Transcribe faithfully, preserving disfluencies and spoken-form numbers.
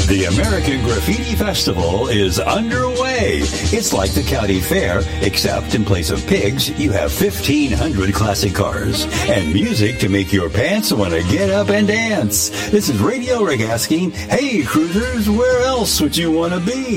The American Graffiti Festival is underway. It's like the county fair, except in place of pigs, you have fifteen hundred classic cars and music to make your pants want to get up and dance. This is Radio Rick asking, hey, cruisers, where else would you want to be?